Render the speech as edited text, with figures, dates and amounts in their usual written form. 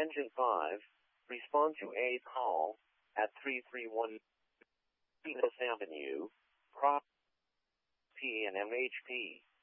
Engine 5, respond to a call at 331 Venus Avenue, Prop P and MHP.